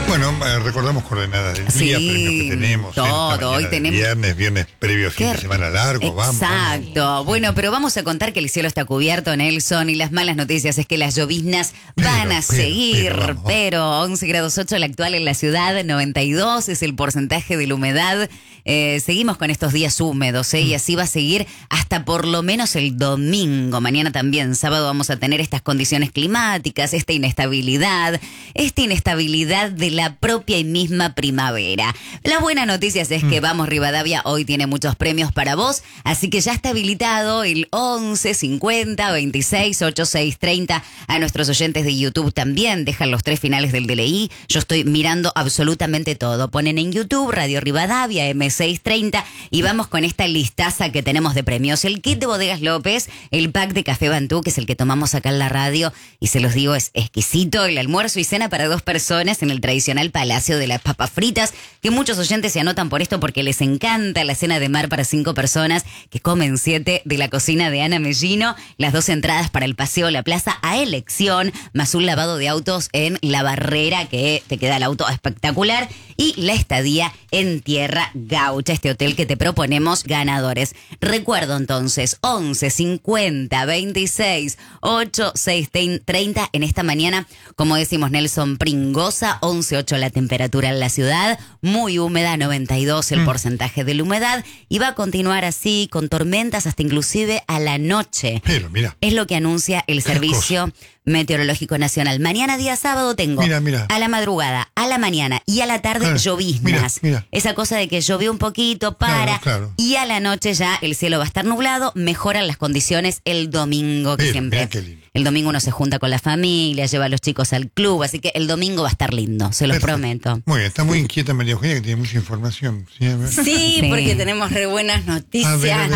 Bueno, recordamos coordenadas del día, premios que tenemos. Todo, hoy tenemos... Viernes previo fin de semana largo, vamos. Exacto. Bueno, pero vamos a contar que el cielo está cubierto, Nelson, y las malas noticias es que las lloviznas van a seguir. Pero 11 grados 8 la actual en la ciudad, 92 es el porcentaje de la humedad. Seguimos con estos días húmedos, y así va a seguir hasta por lo menos el domingo. Mañana también, sábado, vamos a tener estas condiciones climáticas, esta inestabilidad de la propia y misma primavera. Las buenas noticias es que Vamos Rivadavia hoy tiene muchos premios para vos, así que ya está habilitado el 11 50 26 86 30. A nuestros oyentes de YouTube también dejan los 3 finales del DLI. Yo estoy mirando absolutamente todo. Ponen en YouTube Radio Rivadavia M630 y vamos con esta listaza que tenemos de premios. El kit de Bodegas López, el pack de Café Bantú, que es el que tomamos acá en la radio, y se los digo, es exquisito. El almuerzo y cena para 2 personas en el tradicional Palacio de las Papas Fritas, que muchos oyentes se anotan por esto porque les encanta la cena de mar para 5 personas, que comen 7 de la cocina de Ana Mellino, las 2 entradas para el Paseo La Plaza a elección, más un lavado de autos en La Barrera, que te queda el auto espectacular, y la estadía en Tierra Gaucha, este hotel que te proponemos ganadores. Recuerdo entonces, 11 50 26 86 30 en esta mañana, como decimos, Nelson, pringosa, 11.8 la temperatura en la ciudad, muy húmeda, 92 el porcentaje de la humedad, y va a continuar así, con tormentas hasta inclusive a la noche. Pero mira, es lo que anuncia el Servicio Meteorológico Nacional. Mañana, día sábado, tengo a la madrugada, a la mañana y a la tarde lloviznas. Mira. Esa cosa de que llovió un poquito, y a la noche ya el cielo va a estar nublado, mejoran las condiciones el domingo, que siempre... El domingo uno se junta con la familia, lleva a los chicos al club, así que el domingo va a estar lindo, se los prometo. Muy bien, está muy inquieta María Eugenia, que tiene mucha información. Sí, porque tenemos re buenas noticias,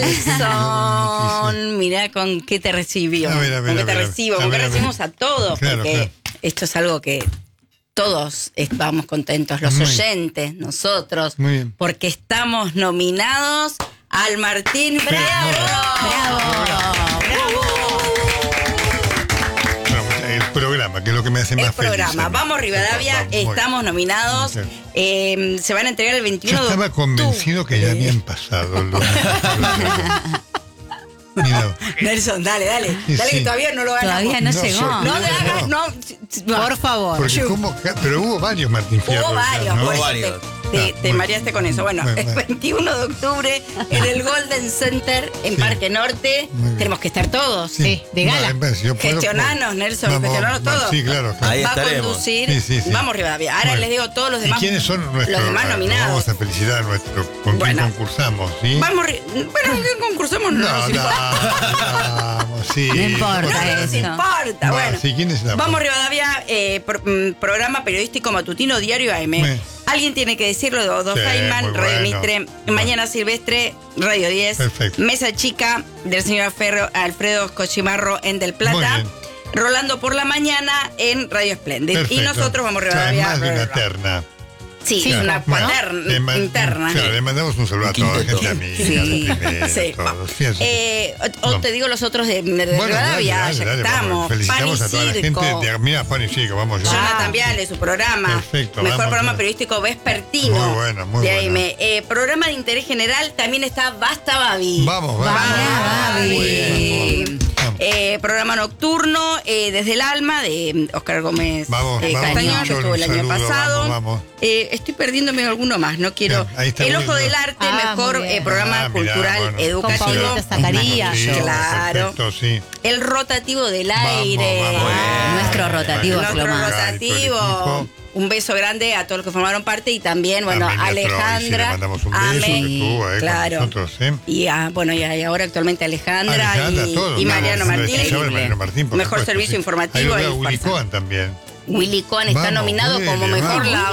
Nelson. Mirá con qué te recibió. Con qué te recibo, con qué recibimos a todos, porque esto es algo que todos estamos contentos, los oyentes, nosotros, porque estamos nominados al Martín ¡Bravo! Programa, que es lo que me hace más feliz. Vamos Rivadavia, estamos nominados. Se van a entregar el 21 de octubre. Yo estaba convencido que ya habían pasado. Nelson, dale, que todavía no lo ganamos. Todavía no llegó. Por favor. Porque pero hubo varios Martín Fierro. Hubo varios. Te mareaste con eso. Bueno, el 21 de octubre en el Golden Center en Parque Norte. Tenemos que estar todos. De gala. Gestionanos, Nelson, gestionanos todos. Sí, claro. Ahí estaremos. Va a conducir. Vamos, Rivadavia. Ahora les digo todos los demás. ¿Quiénes son los demás nominados? Vamos a felicitar a nuestro. ¿Con quién concursamos? ¿Sí? Bueno, ¿con quién concursamos? No importa eso. No importa. Bueno, ¿quién es la? Vamos, Rivadavia, programa periodístico matutino Diario AM. Alguien tiene que decirlo, Dos Feynman, Radio Mitre, Mañana Silvestre, Radio 10, Mesa Chica del señor Alfredo Cochimarro en Del Plata, Rolando por la mañana en Radio Esplendid. Y nosotros vamos, Rivadavia. Más de una terna. Sí, es una cuaderna interna. Claro, le mandamos un saludo a toda la gente amiga. O te digo los otros de Rivadavia, ya estamos. Felicitamos a toda la gente. Mira, Pan y Chico, vamos. Jonathan Viale, su programa. Perfecto. Mejor programa periodístico vespertino. Muy bueno, muy bueno. Programa de interés general, también está Basta Babi. Vamos, Babi. Programa nocturno, Desde el Alma, de Oscar Gómez Castañón, que estuvo el año pasado. Vamos. Estoy perdiéndome alguno más, no quiero. El Ojo del Arte, mejor programa cultural educativo. Claro. Perfecto, El Rotativo del Aire. Nuestro rotativo. Un beso grande a todos los que formaron parte y también, Alejandra. Le mandamos un beso que estuvo claro. con nosotros. Y ahora actualmente Alejandra y Mariano Martínez. Mejor servicio informativo. Willy Cohen también. Willy Cohen está nominado como mejor